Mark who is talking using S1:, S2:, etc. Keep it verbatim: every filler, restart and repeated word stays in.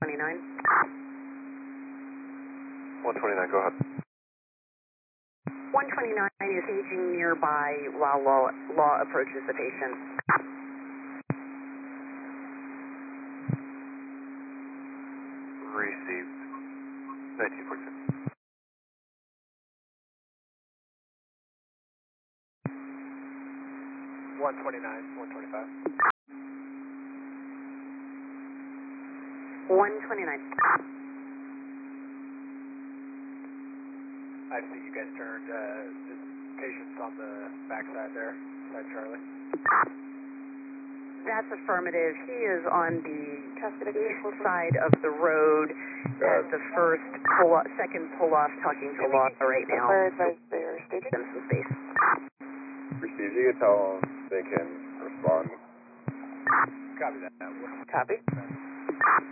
S1: twenty-nine.
S2: one twenty-nine, go ahead.
S1: one twenty-nine is aging nearby while law, law approaches the patient.
S2: Received. nineteen forty-two.
S3: one twenty-nine, one twenty-five.
S1: one twenty-nine.
S3: I see you guys turned, uh, this patient's on the backside there, side Charlie.
S1: That's affirmative. He is on the east side of the road at the first pull off, second pull off, talking to Law right now.
S4: Fire advice there, staging.
S1: Them some space.
S5: Received. You can tell them they can respond.
S3: Copy that.
S4: Copy.